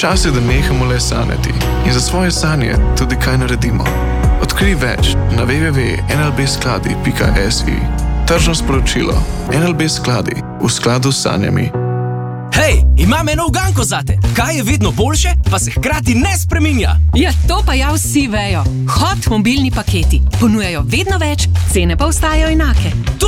Čas je, da nehamo le sanjati in za svoje sanje tudi kaj naredimo. Odkrij več na www.nlbskladi.si. Tržno sporočilo. NLB Skladi, v skladu s sanjami. Hej, imam eno uganko zate. Kaj je vedno boljše, pa se hkrati ne spreminja? Ja, to pa ja vsi vejo. Hot mobilni paketi. Ponujajo vedno več, cene pa ostajajo enake.